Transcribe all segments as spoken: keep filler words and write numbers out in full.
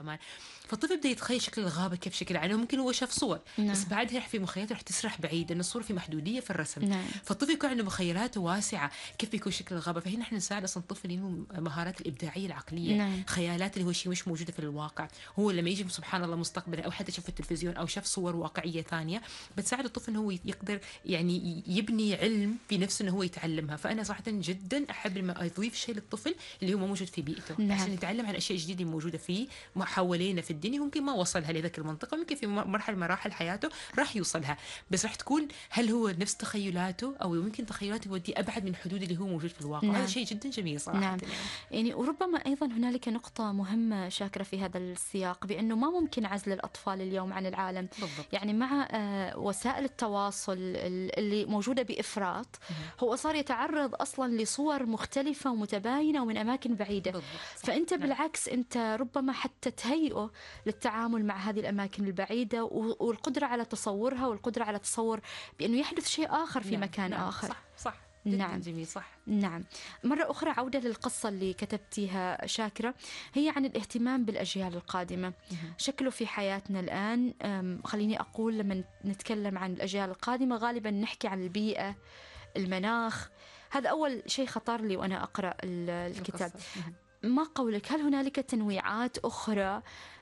كمان. فالطفل بده يتخيل شكل الغابة كيف شكل عينه، ممكن هو شاف صور نعم. بس بعدها رح في مخيلاته رح تسرح بعيد، لأن الصورة في محدودية في الرسم. نعم. فالطفل يكون عنده مخيلاته واسعة كيف بيكون شكل الغابة. فهنا احنا نساعد أصلا الطفل إنه مهارات الإبداعية العقلية، نعم. خيالات اللي هو شيء مش موجودة في الواقع. هو لما يجي سبحان الله مستقبلا أو حتى شاف في التلفزيون أو شاف صور واقعية ثانية بتساعد الطفل إنه هو يقدر يعني يبني علم في نفسه إنه هو يتعلمها. فأنا صراحة جدا أحب لما أضيف شيء للطفل اللي هو ما موجود في بيئته، نعم. عشان يتعلم عن أشياء جديدة موجودة فيه حوالينا في الدنيا، ممكن ما وصلها لذاك المنطقة، ممكن في مرحلة مراحل حياته راح يوصلها، بس راح تكون هل هو نفس تخيلاته أو ممكن تخيلاته يودي أبعد من حدود اللي هو موجود في الواقع. نعم. هذا شيء جدا جميل صراحة. نعم. يعني وربما أيضا هنالك نقطة مهمة شاكرة في هذا السياق، بأنه ما ممكن عزل الأطفال اليوم عن العالم. بالضبط. يعني مع وسائل التواصل اللي موجودة بإفراط هو صار يتعرض أصلا لصور مختلفة ومتباينة ومن أماكن بعيدة. بالضبط. فأنت نعم. بالعكس أنت ربما حتى تهيئه للتعامل مع هذه الأماكن البعيدة والقدرة على تصورها والقدرة على تصور بأنه يحدث شيء آخر في نعم. مكان نعم. آخر. صح صح. نعم. جميل. صح. نعم. مرة أخرى عودة للقصة اللي كتبتيها شاكرة، هي عن الاهتمام بالأجيال القادمة. شكله في حياتنا الآن، خليني أقول لما نتكلم عن الأجيال القادمة غالبا نحكي عن البيئة، المناخ. هذا أول شيء خطر لي وأنا أقرأ الكتاب. ما قولك، هل هنالك تنويعات أخرى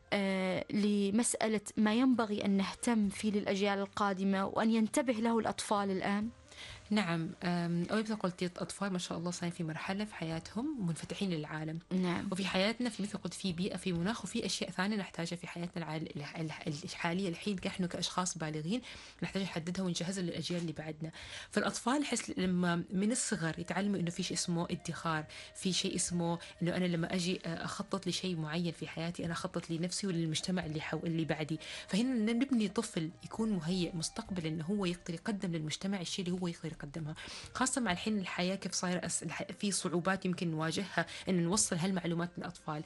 آه لمسألة ما ينبغي أن نهتم فيه للأجيال القادمة وأن ينتبه له الأطفال الآن؟ نعم. أول مثل قلت الأطفال ما شاء الله صايرين في مرحلة في حياتهم منفتحين للعالم. نعم. وفي حياتنا في مثل قلت في بيئة، في مناخ، وفي أشياء ثانية نحتاجها في حياتنا الحالية الحين نحن كأشخاص بالغين نحتاج نحددها ونجهزها للأجيال اللي بعدنا. فالأطفال حس لما من الصغر يتعلموا إنه في شيء اسمه ادخار، في شيء اسمه إنه أنا لما أجي أخطط لشيء معين في حياتي أنا أخطط لنفسي وللمجتمع اللي حو اللي بعدي. فهنا نبني طفل يكون مهيئ مستقبلا إنه هو يقدر يقدم للمجتمع الشيء اللي هو يقدر يقدمها، خاصة مع الحين الحياة كيف صايرة أس... في صعوبات يمكن نواجهها إن نوصل هالمعلومات للأطفال.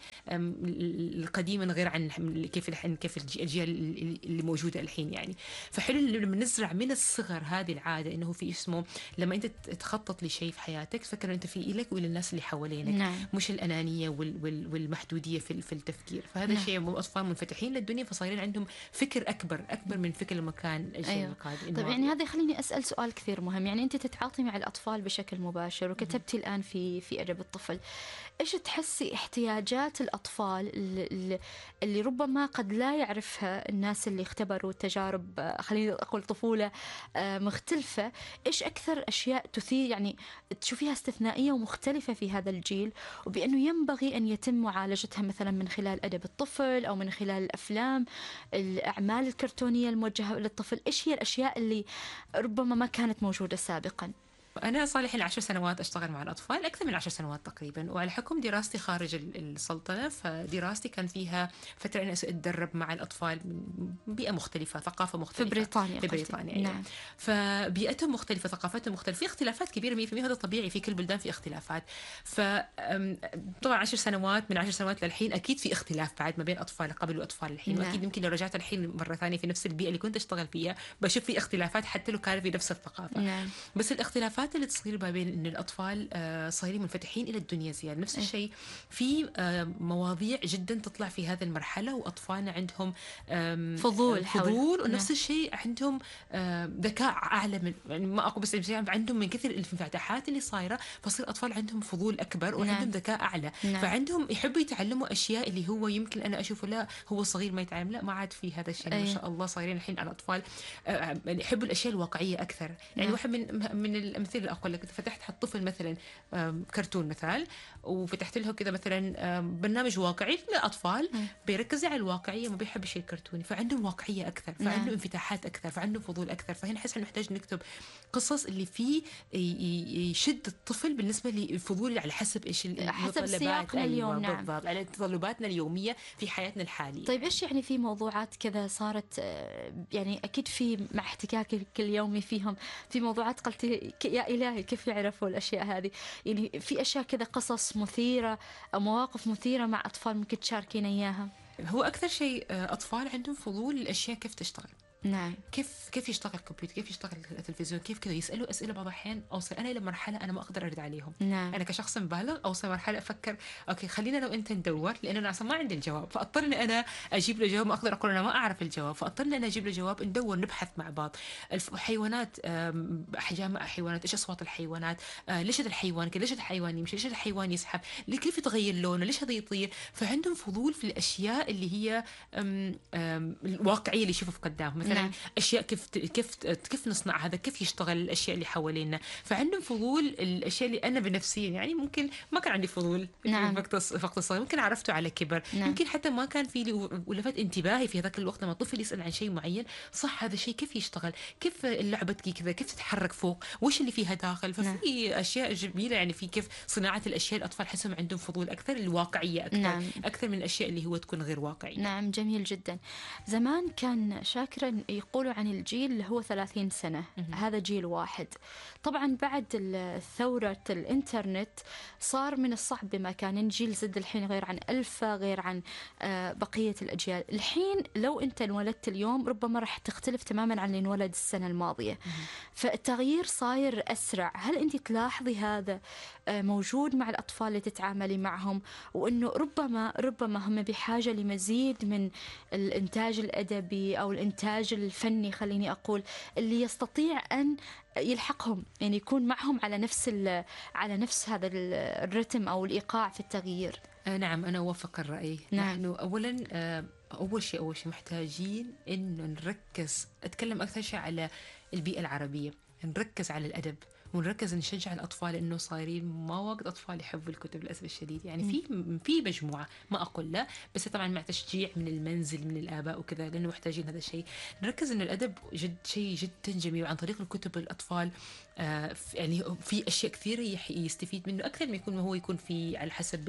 القديما غير عن كيف الحين كيف الأجيال اللي موجودة الحين يعني. فحلو لما نزرع من الصغر هذه العادة إنه في اسمه لما أنت تخطط لشيء في حياتك فكر أنت في إلك وللناس اللي حوالينك. نعم. مش الأنانية وال... وال... والمحدودية في في التفكير. فهذا نعم. شيء أطفال منفتحين للدنيا فصايرين عندهم فكر أكبر أكبر من فكر لما كان الأجيال أيوه. القادمة. طيب يعني هذا يخليني أسأل سؤال كثير مهم. يعني أنت تتعاطي مع الأطفال بشكل مباشر وكتبتي الآن في في أدب الطفل، إيش تحسي احتياجات الأطفال اللي, اللي ربما قد لا يعرفها الناس اللي اختبروا تجارب خليني أقول طفولة مختلفة؟ إيش أكثر أشياء تثير يعني تشوفيها استثنائية ومختلفة في هذا الجيل وبأنه ينبغي أن يتم معالجتها مثلا من خلال أدب الطفل أو من خلال الأفلام، الأعمال الكرتونية الموجهة للطفل؟ إيش هي الأشياء اللي ربما ما كانت موجودة سابقا؟ أنا صار لي الحين عشر سنوات أشتغل مع الأطفال، أكثر من عشر سنوات تقريبا، وعلى حكم دراستي خارج السلطنة فدراستي كان فيها فترة أنا أتدرب مع الأطفال من بيئة مختلفة، ثقافة مختلفة في بريطانيا. في بريطانيا. نعم. فبيئتهم مختلفة، ثقافتهم مختلفة، في اختلافات كبيرة مية بالمية، هذا طبيعي في كل بلدان في اختلافات. فطبعا عشر سنوات من عشر سنوات للحين أكيد في اختلاف بعد ما بين أطفال قبل وأطفال الحين. نعم. وأكيد يمكن لو رجعت الحين مرة ثانية في نفس البيئة اللي كنت أشتغل فيها بشوف في اختلافات حتى لو كان في نفس الثقافة. نعم. بس الاختلافات اللي تصير ما بين إن الأطفال صايرين منفتحين إلى الدنيا زيادة. نفس الشيء في مواضيع جدا تطلع في هذه المرحلة وأطفالنا عندهم فضول فضول ونفس الشيء عندهم ذكاء أعلى من يعني ما أقول بس عندهم من كثر الانفتاحات اللي صايرة فصير أطفال عندهم فضول أكبر وعندهم نعم. ذكاء أعلى. نعم. فعندهم يحبوا يتعلموا أشياء اللي هو يمكن أنا أشوفه لا هو صغير ما يتعلم، لا ما عاد في هذا الشيء. أيه. ما شاء الله صايرين الحين على الأطفال يحبوا الأشياء الواقعية أكثر. يعني نعم. واحد من من الأمثلة اللي أقول لك فتحت حط طفل مثلا كرتون مثال وفتحت له كذا مثلا برنامج واقعي للأطفال بيركز على الواقعية ما بيحب الشيء الكرتوني فعندهم واقعية أكثر فعندهم نعم. انفتاحات أكثر فعندهم فضول أكثر. فهنا نحس نحتاج نكتب قصص اللي فيه يشد الطفل بالنسبة للفضول على حسب إيش حسب سياقنا اليوم. نعم. بالضبط على تطلباتنا اليومية في حياتنا الحالية. طيب إيش يعني في موضوعات كذا صارت يعني أكيد في مع احتكاكك اليومي فيهم في موضوعات قلت يا إلهي كيف يعرفوا الأشياء هذه؟ يعني في أشياء كذا قصص مثيرة أو مواقف مثيرة مع أطفال ممكن تشاركين إياها؟ هو أكثر شيء أطفال عندهم فضول الأشياء كيف تشتغل. نعم. كيف كيف يشتغل الكمبيوتر، كيف يشتغل التلفزيون، كيف كذا، يسالوا اسئله بعض الاحيان اوصل انا الى مرحله انا ما اقدر ارد عليهم. نعم. انا كشخص بالغ اوصل مرحله افكر اوكي خلينا لو انت ندور، لان انا اصلا ما عندي الجواب، فاضطر اني انا اجيب له جواب، ما اقدر اقول انا ما اعرف الجواب، فاضطر اني انا اجيب له جواب، ندور نبحث مع بعض. الحيوانات، احجام الحيوانات، ايش اصوات الحيوانات، آه، ليش هذا الحيوان كذا، ليش الحيوان يمشي، ليش الحيوان يزحف، كيف يتغير لونه، ليش هذا يطير. فعندهم فضول في الاشياء اللي هي أم أم الواقعيه اللي يشوفوا في قدامهم، مثلا نعم. اشياء كيف كيف كيف نصنع هذا، كيف يشتغل الاشياء اللي حوالينا. فعندهم فضول الاشياء اللي انا بنفسيا يعني ممكن ما كان عندي فضول نعم. في وقت في وقت الصغير، ممكن عرفته على كبر. نعم. يمكن حتى ما كان في لي ولفت انتباهي في ذاك الوقت لما طفل يسال عن شيء معين، صح هذا الشيء كيف يشتغل، كيف اللعبه كذا، كيف تتحرك فوق، وش اللي فيها داخل. ففي نعم. اشياء جميله يعني في كيف صناعه الاشياء. الاطفال حسهم عندهم فضول اكثر، الواقعيه اكثر. نعم. اكثر من الاشياء اللي هو تكون غير واقعيه. نعم، جميل جدا. زمان كان شاكرا يقولوا عن الجيل اللي هو ثلاثين سنة، مهم. هذا جيل واحد. طبعا بعد ثورة الإنترنت صار من الصعب بما كان جيل زد الحين غير عن ألفا، غير عن آه، بقية الأجيال. الحين لو أنت انولدت اليوم ربما راح تختلف تماما عن اللي انولد السنة الماضية. مهم. فالتغيير صاير أسرع. هل أنت تلاحظي هذا آه، موجود مع الأطفال اللي تتعاملي معهم، وأنه ربما ربما هم بحاجة لمزيد من الإنتاج الأدبي أو الإنتاج الفني، خليني أقول، اللي يستطيع أن يلحقهم، يعني يكون معهم على نفس على نفس هذا الرتم أو الإيقاع في التغيير؟ آه نعم، أنا أوافق الرأي. نعم. نحن أولا آه أول شيء أول شيء محتاجين إنه نركز، أتكلم أكثر شيء على البيئة العربية، نركز على الأدب ونركز نشجع الأطفال إنه صايرين ما وقت أطفال يحبوا الكتب للأسف الشديد. يعني في في مجموعة، ما أقول لا، بس طبعا مع تشجيع من المنزل من الآباء وكذا، لأنه محتاجين هذا الشيء. نركز إن الأدب جد شيء جدا جميل، عن طريق الكتب الأطفال آه يعني في أشياء كثيرة يستفيد منه أكثر ما يكون ما هو يكون في على حسب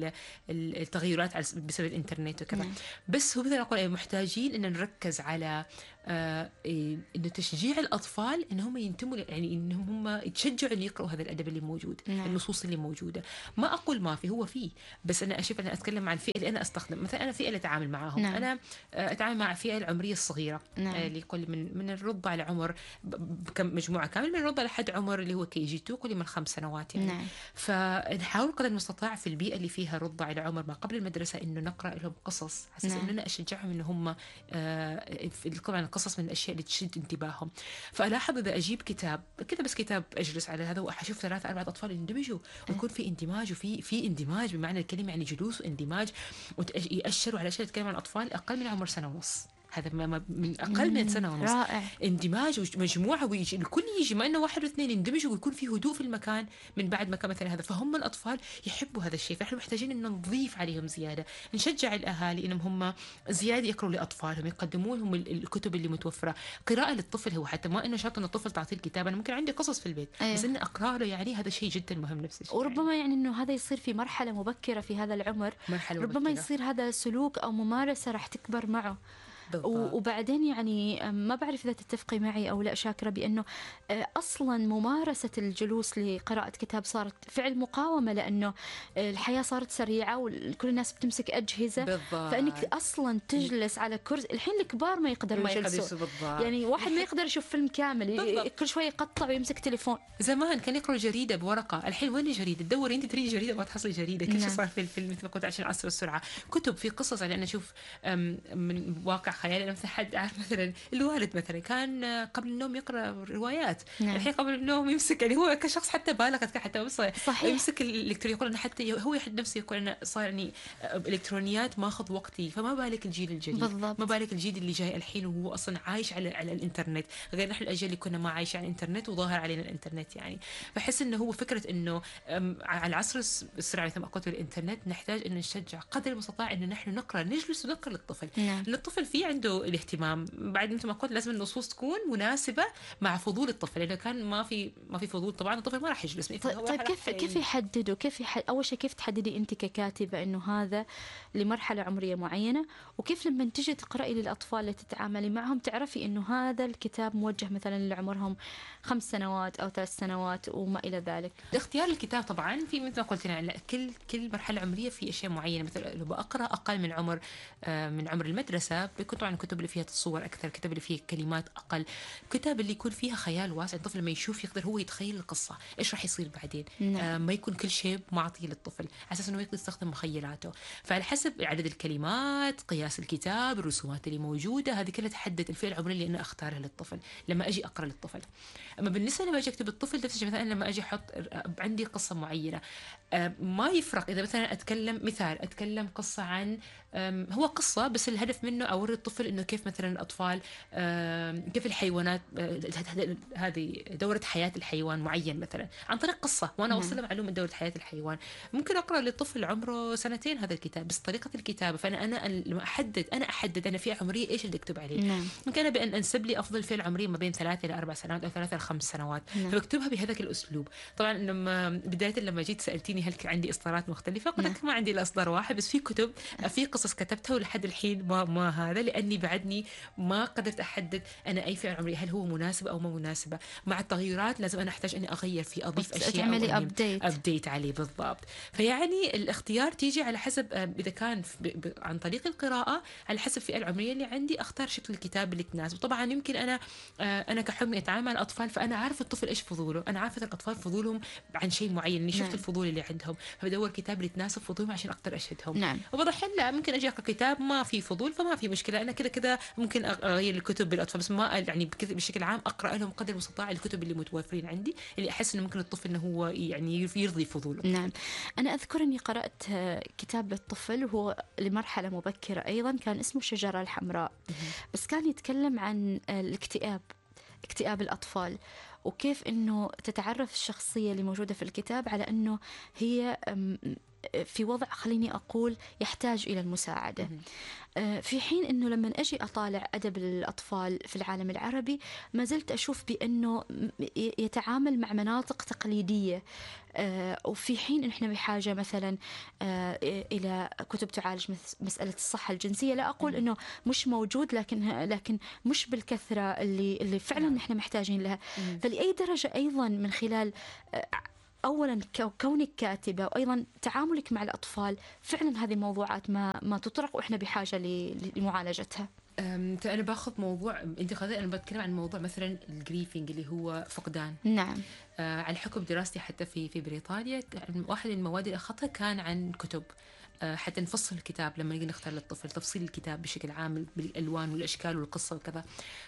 التغيرات بسبب الإنترنت وكذا. نعم. بس هو مثل أقول محتاجين إن نركز على آه إنه تشجيع الأطفال إنهم ينتموا، يعني إنهم هم يتشجعوا إن يقرأوا هذا الأدب اللي موجود. نعم. النصوص اللي موجودة، ما أقول ما في، هو فيه، بس أنا أشوف أنا أتكلم عن فئة اللي أنا أستخدم. مثلا أنا فئة اللي أتعامل معاهم. نعم. أنا أتعامل مع الفئة العمرية الصغيرة. نعم. آه اللي يقول من من الرضع لعمر كم مجموعة كامل، من الرضع لحد عمر اللي هو كي جي تو، قولي من خمس سنوات يعني. نعم. فنحاول قدر المستطاع في البيئة اللي فيها رضع لعمر ما قبل المدرسة إنه نقرأ لهم قصص، حسيت نعم. إنه أنا أشجعهم إن هم آه طبعا القصص من الأشياء اللي تشد انتباههم. فألاحظ إذا أجيب كتاب كذا بس كتاب أجلس على هذا وأشوف ثلاثة أربعة أطفال يندمجوا ويكون في اندماج، وفي في اندماج بمعنى الكلمة، يعني جلوس واندماج، ويأشروا على أشياء تتكلم عن أطفال أقل من عمر سنة ونص. هذا ما من أقل من سنة ونص. رائع. اندماج ومجموعة، ويجي الكل يجي، ما إنه واحد واثنين يندمجوا ويكون في هدوء في المكان من بعد ما كان مثلا هذا. فهم الأطفال يحبوا هذا الشيء، فإحنا محتاجين إنه نضيف عليهم زيادة، نشجع الأهالي إنهم هم زيادة يقروا لأطفالهم، يقدموا لهم الكتب اللي متوفرة. قراءة للطفل هو حتى ما إنه شرط إن الطفل تعطيه الكتاب، أنا ممكن عندي قصص في البيت. أيه. بس إنه أقرأ له، يعني هذا شيء جدا مهم. نفس الشيء وربما يعني إنه هذا يصير في مرحلة مبكرة في هذا العمر، مرحلة ربما مبكرة. يصير هذا سلوك أو ممارسة راح تكبر معه. بالضبط. وبعدين يعني ما بعرف إذا تتفقي معي أو لا شاكرة، بأنه أصلا ممارسة الجلوس لقراءة كتاب صارت فعل مقاومة، لأنه الحياة صارت سريعة وكل الناس بتمسك أجهزة. بالضبط. فإنك أصلا تجلس على كرسي، الحين الكبار ما يقدروا يجلسوا، يعني واحد ما يقدر يشوف فيلم كامل. بالضبط. كل شوي يقطع ويمسك تليفون. زمان كان يقرأ جريدة بورقة، الحين وين الجريدة؟ تدوري أنت تريد جريدة ما تحصلي جريدة. كل شيء صار في الفيلم مثل ما قلت عشان عصر السرعة. كتب في قصص، يعني أنا أشوف من واقع خيالي، أنا مثلا حد عارف مثلا الوالد مثلا كان قبل النوم يقرأ روايات. نعم. الحين قبل النوم يمسك، يعني هو كشخص حتى بالغت حتى وصل يمسك الإلكتروني، يقول أنا حتى هو يحد نفسه يقول أنا صار يعني إلكترونيات ما أخذ وقتي. فما بالك الجيل الجديد. بالضبط. ما بالك الجيل اللي جاي الحين وهو أصلا عايش على على الإنترنت، غير نحن الأجيال اللي كنا ما عايشين على الإنترنت وظاهر علينا الإنترنت. يعني فحس إنه هو فكرة إنه على العصر السريع مثل ما قلت الإنترنت، نحتاج إن نشجع قدر المستطاع إنه نحن نقرأ، نجلس ونقرأ للطفل. نعم. الطفل فيه عنده الاهتمام، بعد مثل ما قلت لازم النصوص تكون مناسبة مع فضول الطفل. إذا كان ما في ما في فضول طبعا الطفل ما راح يجلس. طيب, طيب كيف كيف يحددوا كيف يحد... أول شيء كيف تحددي أنت ككاتبة إنه هذا لمرحلة عمرية معينة، وكيف لما تجي تقرأي للأطفال اللي تتعاملي معهم تعرفي إنه هذا الكتاب موجه مثلا لعمرهم خمس سنوات أو ثلاث سنوات وما إلى ذلك؟ اختيار الكتاب طبعا في مثل ما قلت لنا كل كل مرحلة عمرية في أشياء معينة. مثلا لو بقرأ أقل من عمر من عمر المدرسة بيكون طبعا الكتب اللي فيها الصور اكثر، الكتب اللي فيها كلمات اقل، الكتاب اللي يكون فيها خيال واسع، الطفل لما يشوف يقدر هو يتخيل القصه ايش راح يصير بعدين. نعم. آه ما يكون كل شيء معطي للطفل على اساس انه يقدر يستخدم مخيلاته. فعلى حسب عدد الكلمات، قياس الكتاب، الرسومات اللي موجوده، هذه كلها تحدد الفئه العمريه اللي انا اختارها للطفل لما اجي اقرا للطفل. اما بالنسبه لما اجي اكتب الطفل نفس الشيء، مثلا لما اجي احط عندي قصه معينه، آه ما يفرق اذا مثلا اتكلم مثال اتكلم قصه عن هو قصة بس الهدف منه أوري الطفل إنه كيف مثلا الأطفال كيف الحيوانات، هذه دورة حياة الحيوان معين مثلا عن طريق قصة، وأنا أوصله معلومة دورة حياة الحيوان. ممكن أقرأ للطفل عمره سنتين هذا الكتاب بس طريقة الكتابة، فأنا أنا لما أحدد أنا أحدد أنا فئة عمرية إيش اللي أكتب عليه. نعم. ممكن أنا بأن أنسب لي أفضل فئة العمرية ما بين ثلاثة إلى أربع سنوات أو ثلاثة إلى خمس سنوات، نعم. فبكتبها بهذاك الأسلوب. طبعا لما بداية لما جيت سألتيني هل عندي إصدارات مختلفة، قلت لك ما عندي إلا إصدار واحد، بس في كتب في قصص كتبتها ولحد الحين ما ما هذا، لاني بعدني ما قدرت احدد انا اي فئه عمريه هل هو مناسب او ما مناسبه. مع التغيرات لازم انا احتاج اني اغير فيه، اضيف اشياء تعملي ابديت ابديت عليه بالضبط. فيعني الاختيار تيجي على حسب اذا كان عن طريق القراءه على حسب الفئه العمريه اللي عندي اختار شكل الكتاب اللي تناسب. طبعا يمكن انا انا كحمي اتعامل مع الاطفال، فانا عارفه الطفل ايش فضوله، انا عارفه الاطفال فضولهم عن شيء معين، اني شفت نعم. الفضول اللي عندهم، فبدور كتاب اللي تناسب فضولهم عشان اقدر اشهدهم. نعم. وبضحين لا ممكن اجي اقرا كتاب ما في فضول فما في مشكله، انا كذا كذا ممكن اغير الكتب بالاطفال، بس ما يعني بشكل عام اقرا لهم قدر المستطاع الكتب اللي متوفرين عندي اللي احس انه ممكن الطفل انه هو يعني يرضي فضوله. نعم. انا اذكر اني قرات كتاب للطفل وهو لمرحله مبكره ايضا، كان اسمه الشجره الحمراء، بس كان يتكلم عن الاكتئاب، اكتئاب الاطفال، وكيف انه تتعرف الشخصيه اللي موجوده في الكتاب على انه هي في وضع خليني أقول يحتاج إلى المساعدة. في حين أنه لما أجي أطالع أدب الأطفال في العالم العربي ما زلت أشوف بأنه يتعامل مع مناطق تقليدية، وفي حين إن إحنا بحاجة مثلا إلى كتب تعالج مسألة الصحة الجنسية. لا أقول إنه مش موجود، لكن لكن مش بالكثرة اللي اللي فعلا إحنا محتاجين لها. فلأي درجة أيضا من خلال أولا كونك كاتبة وأيضا تعاملك مع الأطفال فعلا هذه موضوعات ما ما تطرق وإحنا بحاجة لمعالجتها. أنا باخذ موضوع أنت خذي، أنا بتكلم عن موضوع مثلا الجريفينج اللي هو فقدان. نعم. آه على حكم دراستي حتى في في بريطانيا، واحد من المواد اللي أخذتها كان عن كتب حتى نفصل الكتاب لما نجي نختار للطفل تفصيل الكتاب بشكل عام بالالوان والاشكال والقصه وكذا.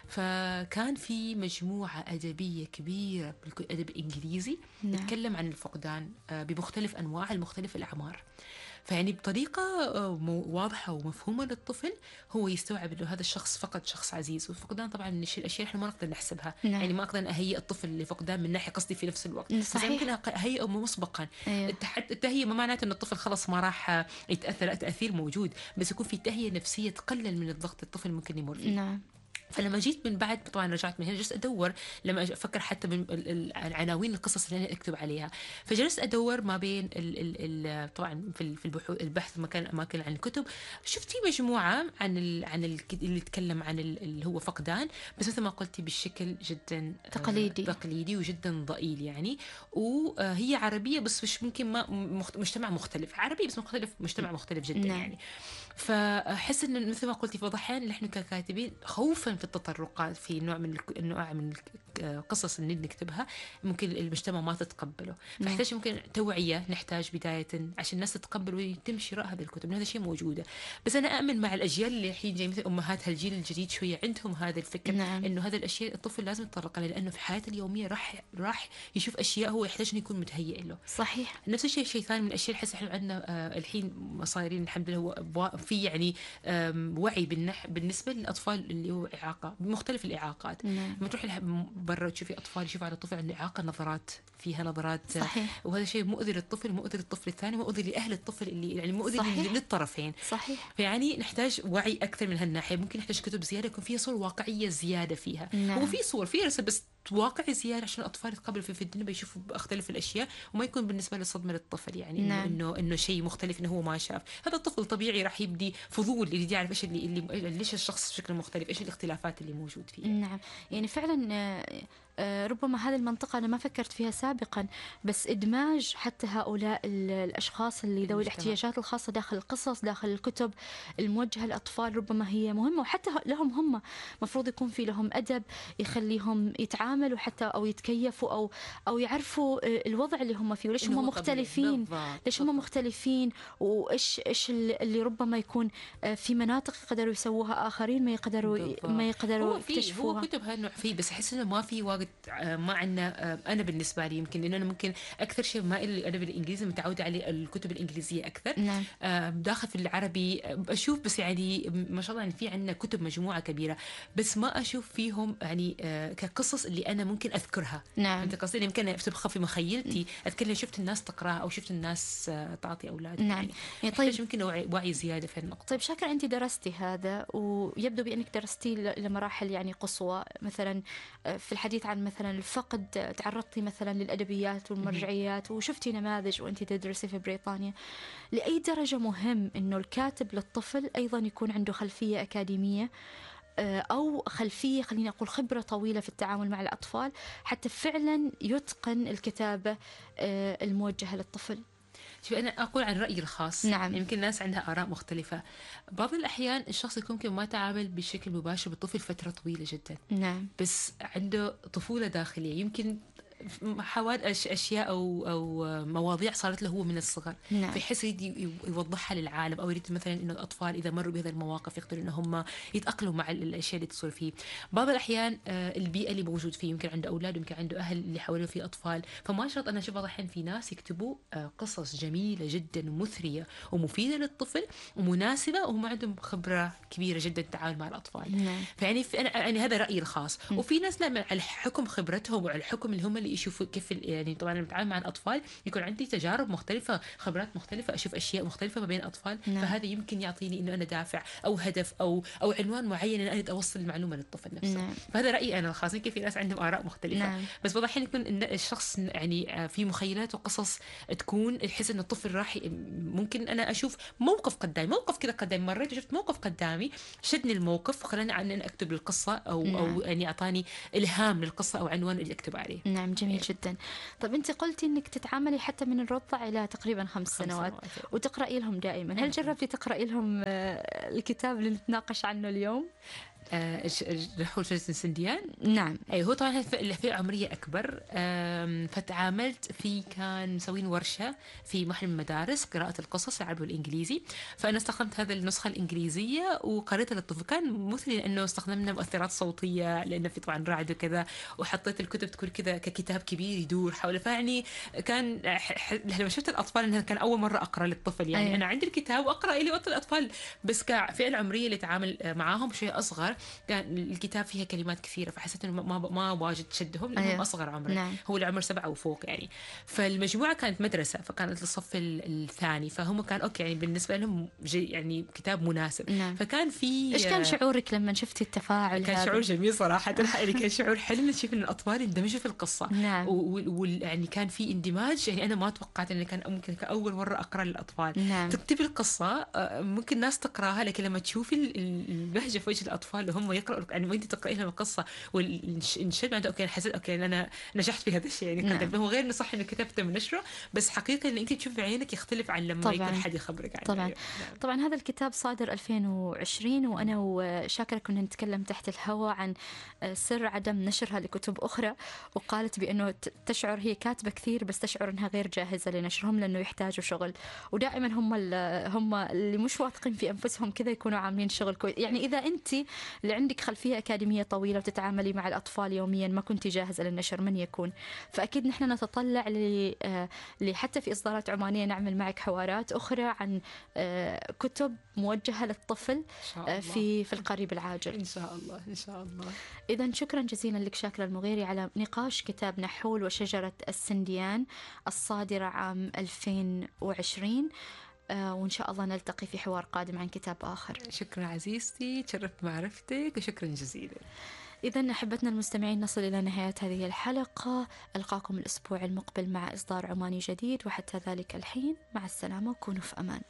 فكان في مجموعه ادبيه كبيره بالادب الانجليزي نعم. تتكلم عن الفقدان بمختلف انواع المختلف الاعمار، فيعني بطريقة واضحة ومفهومة للطفل هو يستوعب إنه هذا الشخص فقد شخص عزيز. والفقدان طبعا من الأشياء إحنا ما نقدر نحسبها نعم. يعني ما أقدر أهيئ الطفل لفقدان من ناحية قصدي في نفس الوقت، صحيح. ممكن أهيئه مسبقا. أيوه. التهيئة ما معناته إن الطفل خلص ما راح يتأثر، تأثير موجود، بس يكون في تهيئة نفسية تقلل من الضغط الطفل ممكن يمر فيه نعم. فلما جيت من بعد طبعا رجعت من هنا جلست ادور لما افكر حتى بالعناوين القصص اللي انا اكتب عليها، فجلست ادور ما بين ال ال ال طبعا في في البحوث البحث مكان اماكن عن الكتب، شفت في مجموعه عن ال عن ال اللي يتكلم عن اللي هو فقدان، بس مثل ما قلتي بالشكل جدا تقليدي تقليدي وجدا ضئيل يعني، وهي عربيه بس مش ممكن ما مجتمع مختلف، عربي بس مختلف مجتمع مختلف جدا نعم. يعني فاحس ان مثل ما قلتي في بعض الاحيان نحن ككاتبين خوفا في التطرقات في نوع من النوع من القصص اللي نكتبها ممكن المجتمع ما تتقبله، فنحتاج ممكن توعيه، نحتاج بدايه عشان الناس تتقبل ويتم شراء هذه الكتب، هذا شيء موجوده. بس انا اؤمن مع الاجيال اللي الحين جاي مثل امهات هالجيل الجديد شويه عندهم هذا الفكر نعم. انه هذه الاشياء الطفل لازم يتطرق لها، لانه في حياته اليوميه راح راح يشوف اشياء هو يحتاج انه يكون متهيئ له. صحيح. نفس الشيء شيء ثاني من الاشياء اللي احنا عندنا آه الحين صايرين الحمد لله في يعني وعي بالنسبه للاطفال اللي هو اعاقه بمختلف الاعاقات نعم. لما تروحي برا تشوفي اطفال يشوفوا على الطفل عنده اعاقه نظرات فيها نظرات صحيح. وهذا شيء مؤذي للطفل، مؤذي للطفل الثاني، مؤذي لاهل الطفل اللي يعني مؤذي للطرفين. صحيح. فيعني نحتاج وعي اكثر من هالناحيه، ممكن نحتاج كتب زياده يكون فيها صور واقعيه زياده فيها نعم. هو في صور في رسم بس واقعي زياده عشان الاطفال يتقبلوا في, في الدنيا بيشوفوا اختلف الاشياء وما يكون بالنسبه للصدمه للطفل يعني نعم. انه انه شيء مختلف انه هو ما شاف. هذا الطفل طبيعي راح يبدي فضول اللي يعرف ايش اللي, اللي ليش الشخص بشكل مختلف، ايش الاختلافات اللي موجود فيه. نعم يعني فعلا ربما هذه المنطقة أنا ما فكرت فيها سابقا، بس إدماج حتى هؤلاء الأشخاص اللي ذوي الاحتياجات الخاصة داخل القصص، داخل الكتب الموجهة للأطفال، ربما هي مهمة. وحتى لهم هم مفروض يكون في لهم أدب يخليهم يتعاملوا حتى أو يتكيفوا أو أو يعرفوا الوضع اللي هم فيه، وليش هم مختلفين، ليش هم مختلفين، وإيش إيش اللي ربما يكون في مناطق يقدروا يسووها آخرين ما يقدروا بالضبط. ما يقدروا هو في يكتشفوها. هو كتب هالنوع فيه، بس أحس إنه ما في وقت، ما عندنا. أنا بالنسبة لي يمكن إن أنا ممكن أكثر شيء مائل للأدب الإنجليزي، متعودة عليه الكتب الإنجليزية أكثر. نعم. داخل في العربي أشوف، بس يعني ما شاء الله يعني في عندنا كتب مجموعة كبيرة، بس ما أشوف فيهم يعني كقصص اللي أنا ممكن أذكرها. نعم. أنت قصدي يمكن تبقى في مخيلتي أذكر شفت الناس تقرأها أو شفت الناس تعطي أولادها. نعم. يعني طيب يمكن وعي, وعي زيادة في النقطة. طيب شاكرة، أنت درستي هذا ويبدو بأنك درستي لمراحل يعني قصوى، مثلا في الحديث عن مثلا الفقد تعرضتي مثلا للأدبيات والمرجعيات وشفتي نماذج وأنت تدرسي في بريطانيا. لأي درجة مهم إنه الكاتب للطفل أيضا يكون عنده خلفية أكاديمية أو خلفية، خلينا أقول خبرة طويلة في التعامل مع الأطفال، حتى فعلا يتقن الكتابة الموجهة للطفل؟ شوف، أنا أقول عن رأيي الخاص. نعم. يمكن الناس عندها آراء مختلفة. بعض الأحيان الشخص يكون ممكن ما تعامل بشكل مباشر بالطفل فترة طويلة جدا. نعم. بس عنده طفولة داخلية، يمكن حوادث أشياء أو أو مواضيع صارت له هو من الصغر. نعم. فيحس يريد يوضحها للعالم، أو يريد مثلا إنه الأطفال إذا مروا بهذه المواقف يقدروا إن هم يتأقلموا مع الأشياء اللي تصير فيه. بعض الأحيان البيئة اللي موجود فيه، يمكن عنده أولاد، يمكن عنده أهل اللي حوله فيه أطفال، فما شرط. أنا أشوف بعض الأحيان في ناس يكتبوا قصص جميلة جدا ومثرية ومفيدة للطفل ومناسبة وهم عندهم خبرة كبيرة جدا التعامل مع الأطفال. نعم. فيعني أنا يعني هذا رأيي الخاص. م. وفي ناس لا، على حكم خبرتهم وعلى الحكم اللي هم اللي يشوفوا كيف يعني. طبعا لما بتعامل مع الأطفال يكون عندي تجارب مختلفة، خبرات مختلفة، أشوف أشياء مختلفة ما بين الأطفال. نعم. فهذا يمكن يعطيني إنه أنا دافع أو هدف أو أو عنوان معين إن أنا أوصل المعلومة للطفل نفسه. نعم. فهذا رأيي أنا الخاص. يمكن في ناس عندهم آراء مختلفة. نعم. بس بعض الأحيان يكون إن الشخص يعني في مخيلات وقصص تكون يحس إن الطفل راح، ممكن أنا أشوف موقف قدامي، موقف كذا قدامي، مريت وشفت موقف قدامي شدني الموقف وخلاني عن أن أكتب القصة أو نعم. أو يعني أعطاني إلهام للقصة أو عنوان اللي أكتب عليه. نعم، جميل يعني. جدا. طب أنت قلتي إنك تتعاملي حتى من الرضع إلى تقريبا خمس سنوات, سنوات وتقرأي لهم دائما. هل جربتي تقرأي لهم الكتاب اللي نتناقش عنه اليوم؟ رحول فلسطين سنديان. نعم. أي هو طبعا الفئة عمرية أكبر. فتعاملت في، كان مسوين ورشة في محل المدارس قراءة القصص العربي والإنجليزي، فأنا استخدمت هذا النسخة الإنجليزية وقريتها للطفل. كان مثري لأنه استخدمنا مؤثرات صوتية لأنه في طبعا رعد وكذا، وحطيت الكتب تكون كذا ككتاب كبير يدور حوله. فيعني كان لما شفت الأطفال إنها كان أول مرة أقرأ للطفل يعني. أيه. أنا عندي الكتاب وأقرأ إلي وقت الأطفال، بس كفئة العمرية اللي تعامل معاهم شوية أصغر كان الكتاب فيها كلمات كثيرة، فحسيت إنه ما ما واجد تشدهم لأنهم أيوه. أصغر عمر. نعم. هو العمر سبعة وفوق يعني. فالمجموعة كانت مدرسة، فكانت الصف الثاني، فهم كان أوكي يعني بالنسبة لهم يعني كتاب مناسب. نعم. فكان في إيش كان شعورك لما شفتي التفاعل؟ كان هذا شعور جميل صراحة. يعني كان شعور حلو نشوف إن الأطفال اندمجوا في القصة. نعم. ويعني كان في اندماج. يعني أنا ما توقعت إنه كان ممكن كأول مرة أقرأ للأطفال. نعم. تكتبي القصة ممكن ناس تقرأها، لكن لما تشوفي البهجة في وجه الأطفال وهم يقرأوا يعني وانت تقرأي لهم القصة والنشد بعد اوكي حسيت اوكي انا نجحت في هذا الشيء يعني. نعم. هو غير انه صح انه كتبته من نشره، بس حقيقه ان انت تشوفي عينك يختلف عن لما يكون حد يخبرك عنه. طبعا. نعم. طبعا هذا الكتاب صادر ألفين وعشرين، وانا وشاكرة كنا نتكلم تحت الهواء عن سر عدم نشرها لكتب اخرى، وقالت بانه تشعر هي كاتبه كثير بس تشعر انها غير جاهزه لنشرهم لانه يحتاجوا شغل، ودائما هم هم اللي مش واثقين في انفسهم كذا يكونوا عاملين شغل كويس. يعني اذا انت اللي عندك خلفيه أكاديمية طويلة وتتعاملي مع الأطفال يوميا ما كنت جاهزة للنشر، من يكون؟ فأكيد نحن نتطلع ل حتى في إصدارات عمانية نعمل معك حوارات أخرى عن كتب موجهة للطفل في في القريب العاجل إن شاء الله. إن شاء الله. إذن شكرا جزيلا لك شاكرة المغيري على نقاش كتاب نحول وشجرة السنديان الصادرة عام ألفين وعشرين، وإن شاء الله نلتقي في حوار قادم عن كتاب آخر. شكرا عزيزتي، تشرفت معرفتك وشكرا جزيلا. إذن أحبتنا المستمعين نصل إلى نهاية هذه الحلقة، ألقاكم الأسبوع المقبل مع إصدار عماني جديد، وحتى ذلك الحين مع السلامة وكونوا في أمان.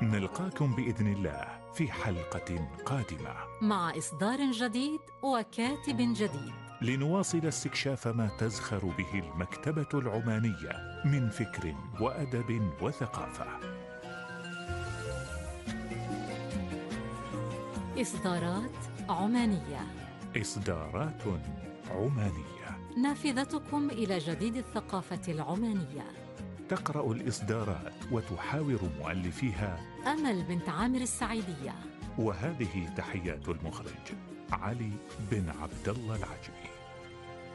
نلقاكم بإذن الله في حلقة قادمة مع إصدار جديد وكاتب جديد، لنواصل استكشاف ما تزخر به المكتبة العمانية من فكر وأدب وثقافة. إصدارات عمانية. إصدارات عمانية، نافذتكم إلى جديد الثقافة العمانية. تقرأ الإصدارات وتحاور مؤلفيها أمل بنت عامر السعيدية. وهذه تحيات المخرج علي بن عبد الله العجمي.